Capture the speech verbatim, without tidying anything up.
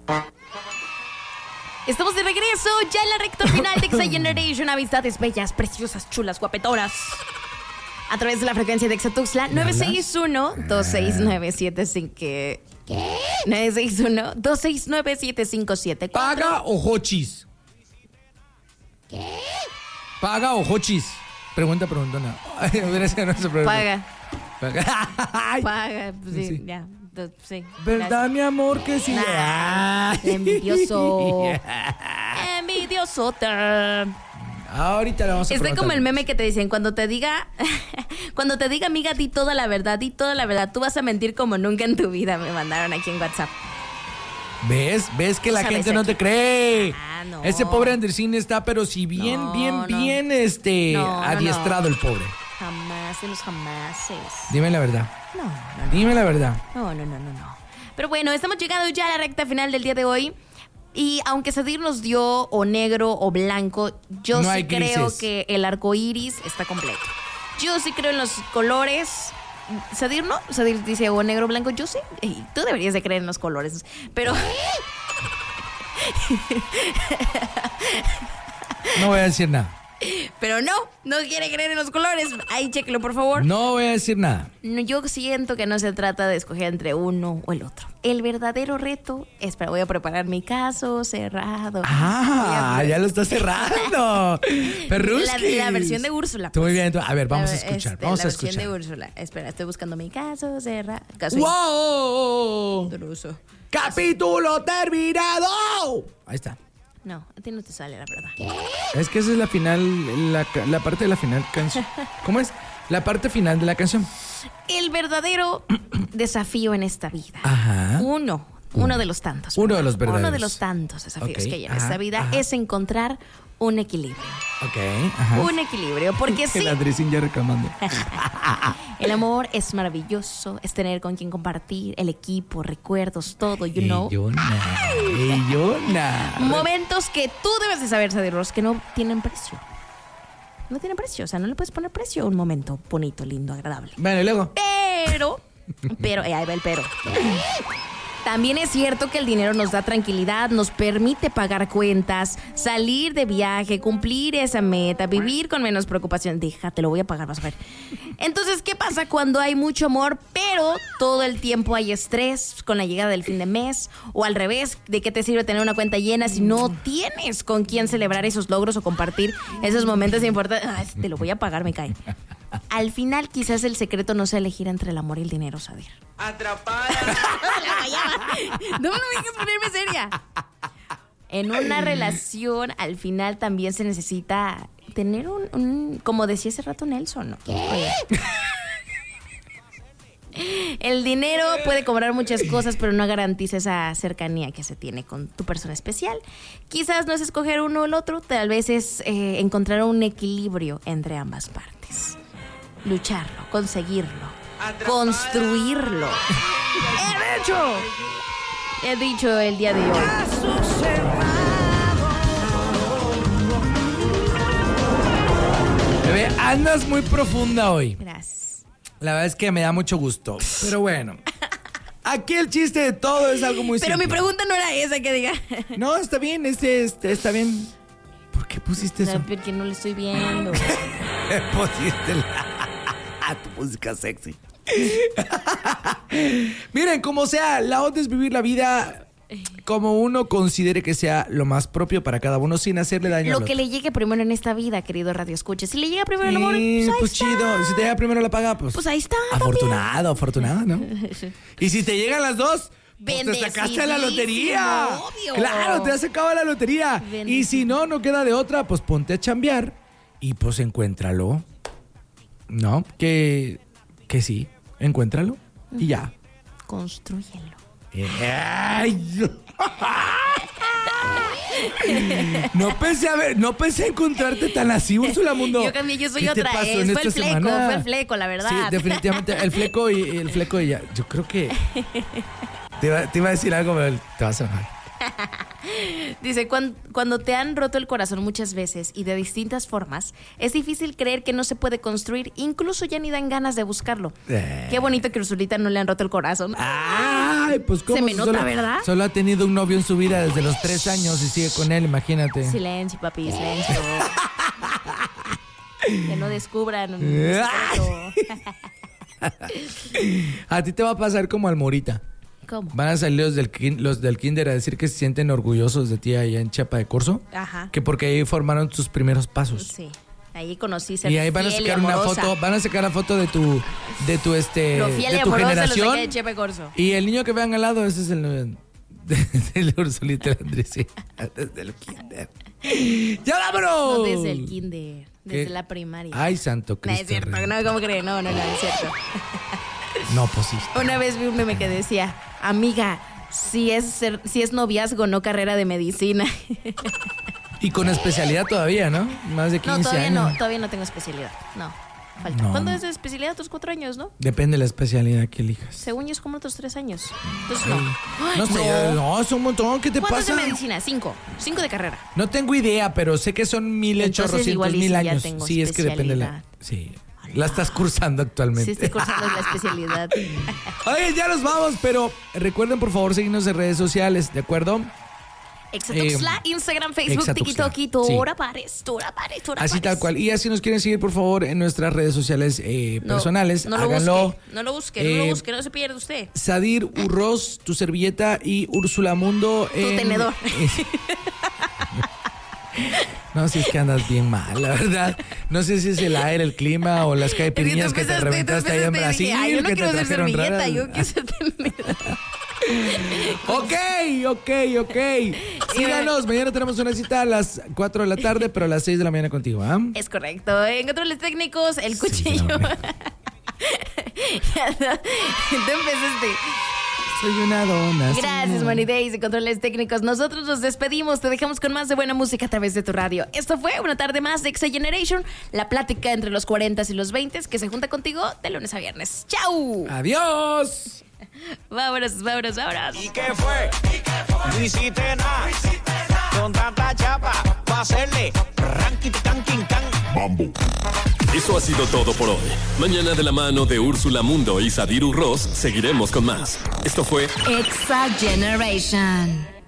Estamos de regreso ya en la recta final de Exa Generation. Amistades bellas, preciosas, chulas, guapetonas. A través de la frecuencia de Exa Tuxtla, nueve seis uno, dos seis nueve, siete cinco... ¿Qué? nueve seis uno, dos seis nueve, siete cinco siete cuatro. ¿Paga o hochis? ¿Qué? ¿Paga o hochis? Pregunta, preguntona. Paga. Paga. Paga, pues sí, Sí. ya. do- Sí. ¿Verdad, Gracias. mi amor, que sí? Nah, envidioso. Envidioso. Ahorita le vamos a Está preguntar. como el meme que te dicen, cuando te diga, cuando te diga, amiga, di toda la verdad, di toda la verdad. Tú vas a mentir como nunca en tu vida, me mandaron aquí en WhatsApp. ¿Ves? ¿Ves que la ¿Sabes gente no aquí? te cree? Ah, no. Ese pobre Andersín está, pero si bien, No, bien, no. bien, este, No, no, adiestrado no. el pobre. Jamás, en los jamases. Dime la verdad. No, no, no. Dime la verdad. No, no, no, no, no. Pero bueno, estamos llegando ya a la recta final del día de hoy. Y aunque Sadir nos dio o negro o blanco, yo No sí hay creo grises. que el arco iris está completo. Yo sí creo en los colores. Sadir no, Sadir dice o negro o blanco, yo sí. Y tú deberías de creer en los colores. Pero No voy a decir nada. pero no, no quiere creer en los colores. Ahí chéquelo, por favor. No voy a decir nada. No, yo siento que no se trata de escoger entre uno o el otro. El verdadero reto es, para voy a preparar mi caso cerrado. Ah, Voy a- ya lo está cerrando. Perruskis. La, la versión de Úrsula. Tú muy pues. bien. tú- A ver, vamos La- a escuchar. este, vamos la a versión escuchar. de Úrsula. Espera, estoy buscando mi caso cerrado. Caso ¡Wow! intruso. ¡Capítulo terminado! Ahí está. No, a ti no te sale, la verdad. Es que esa es la final, la, ca- la parte de la final canción. ¿Cómo es? La parte final de la canción. El verdadero desafío en esta vida. Ajá. Uno. Uno de los tantos. Uno de los Uno de verdaderos. los tantos desafíos Ok, que hay en ajá, esta vida ajá. es encontrar un equilibrio. Ok, ajá. Un equilibrio. Porque sí, El Andresín ya reclamando. el amor es maravilloso. Es tener con quien compartir el equipo, recuerdos, todo, you know. Ellona, Ellona. Momentos que tú debes de saber, Sadirros, que no tienen precio. No tienen precio, o sea, no le puedes poner precio a un momento bonito, lindo, agradable. Bueno, y luego. Pero, pero, eh, ahí va el pero. También es cierto que el dinero nos da tranquilidad, nos permite pagar cuentas, salir de viaje, cumplir esa meta, vivir con menos preocupación. Déjate, lo voy a pagar, vas a ver. Entonces, ¿qué pasa cuando hay mucho amor, pero todo el tiempo hay estrés con la llegada del fin de mes? O al revés, ¿de qué te sirve tener una cuenta llena si no tienes con quién celebrar esos logros o compartir esos momentos importantes? Ay, te lo voy a pagar, me cae. Al final, quizás el secreto no sea elegir entre el amor y el dinero, Sadir. Atrapada. No, no me dejes ponerme seria. En una relación, al final también se necesita tener un, un- como decía hace rato Nelson, ¿no? Oye. El dinero puede cobrar muchas cosas, pero no garantiza esa cercanía que se tiene con tu persona especial. Quizás no es escoger uno o el otro, tal vez es eh, encontrar un equilibrio entre ambas partes. Lucharlo, conseguirlo, construirlo. ¡He dicho! He dicho el día de hoy. Bebé, andas muy profunda hoy. Gracias. La verdad es que me da mucho gusto. Pero bueno. Aquí el chiste de todo es algo muy Pero mi simple. pregunta no era esa, que diga. No, está bien, este, este, está bien. ¿Por qué pusiste eso? No, porque no lo estoy viendo. Pusiste la... tu música sexy. Miren, como sea, la onda es vivir la vida como uno considere que sea lo más propio para cada uno sin hacerle daño Lo al que otro. le llegue primero en esta vida, querido Radio Escucha. Si le llega primero el amor, Sí, pues ahí pues está. chido. Si te llega primero la paga, pues. Pues ahí está, Afortunado, afortunado, ¿no? Y si te llegan las dos, pues te sacaste la lotería. Bendecitísimo, obvio. Claro, te has sacado la lotería. Y Bendecido. si no, no queda de otra, pues ponte a chambear y pues encuéntralo. ¿No? Que, que sí, encuéntralo y ya. Constrúyelo. Ay, no pensé a ver, no pensé encontrarte tan así, Úrsula Mundo. Yo cambié, yo soy ¿Qué te otra. pasó eh, en fue el esta fleco, semana? fue el fleco, la verdad. Sí, definitivamente el fleco y el fleco y ya. Yo creo que te iba, te iba a decir algo, pero te vas a enojar. Dice, cuando, cuando te han roto el corazón muchas veces y de distintas formas, es difícil creer que no se puede construir, incluso ya ni dan ganas de buscarlo. Eh. Qué bonito que a Ursulita no le han roto el corazón. Ay, pues cómo Se me nota, solo, ¿verdad? Solo ha tenido un novio en su vida desde los tres años y sigue con él, imagínate. Silencio, papi, silencio. Que no descubran un secreto. A ti te va a pasar como al Morita. ¿Cómo? Van a salir los del, kin- los del kinder a decir que se sienten orgullosos de ti allá en Chiapa de Corzo. Ajá. Que porque ahí formaron tus primeros pasos. Sí. Ahí conocí ser Y ahí van a fiel y sacar una amorosa. foto, van a sacar la foto de tu, de tu este, Lo fiel y de tu amorosa lo generación. saqué de Chepe Corso. Y el niño que vean al lado, ese es el de, de la Ursulita Andrés, sí, desde el kinder. ¡Ya vámonos! No desde el kinder, desde ¿Qué? la primaria. Ay, santo No Cristo. es cierto, Rey. no, ¿cómo creen? No, no, no, es cierto. No, pues sí. Una vez vi un meme que decía, amiga, si es, ser- si es noviazgo, no carrera de medicina. Y con especialidad todavía, ¿no? Más de quince No, todavía años. no, todavía no tengo especialidad. No, falta. No. ¿Cuándo es de especialidad? Tus cuatro años, ¿no? Depende de la especialidad que elijas. Según yo es como otros tres años. Entonces no. Ay, Ay, no sé, no, es un montón. ¿Qué te ¿Cuántos pasa? de medicina? Cinco. Cinco de carrera. No tengo idea, pero sé que son mil Entonces, chorrocientos igual y mil sí ya años. tengo Sí, es que depende de la. Sí. La estás cursando actualmente. Sí, estoy cursando la especialidad. Oye, ya nos vamos, pero recuerden por favor seguirnos en redes sociales, ¿de acuerdo? Exatuxla, Eh, Instagram, Facebook, Exatuxla, TikTok, sí. Tora Pares, Tora Pares, Tora Así Pares. tal cual. Y así nos quieren seguir, por favor, en nuestras redes sociales eh, No, personales. No lo Háganlo. busque, no lo busque, no Eh, lo busque, no se pierde usted. Sadir Urroz, tu servilleta y Úrsula Mundo. Tu tenedor. No, si es que andas bien mal, la verdad. No sé si es el aire, el clima o las caipiriñas que te reventaste allá en Brasil. Ay, yo no que quiero te ser trajeron servilleta, raras. yo quiero ser tenedor. Ok, ok, ok. Síganos, mañana tenemos una cita a las cuatro de la tarde, pero a las seis de la mañana contigo, ¿ah? Es correcto. En controles técnicos, el cuchillo. Sí, no, no. Tú empezaste. Soy una dona. Gracias, Money Days de Controles Técnicos. Nosotros nos despedimos, te dejamos con más de buena música a través de tu radio. Esto fue una tarde más de Exa Generation, la plática entre los cuarenta y los veinte que se junta contigo de lunes a viernes. ¡Chau! Adiós. Vámonos, vámonos, vámonos. ¿Y qué fue? No hiciste nada. Con tanta chapa, pa' hacerle ranking, tanking, can. Mambo. Eso ha sido todo por hoy. Mañana de la mano de Úrsula Mundo y Sadir Urroz seguiremos con más. Esto fue Exa Generation.